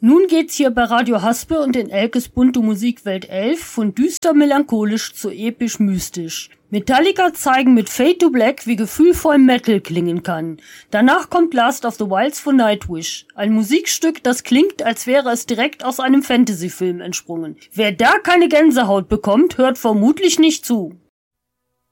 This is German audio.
Nun geht's hier bei Radio Haspe und in Elkes bunte Musikwelt 11 von düster melancholisch zu episch mystisch. Metallica zeigen mit Fade to Black, wie gefühlvoll Metal klingen kann. Danach kommt Last of the Wilds von Nightwish. Ein Musikstück, das klingt, als wäre es direkt aus einem Fantasy-Film entsprungen. Wer da keine Gänsehaut bekommt, hört vermutlich nicht zu.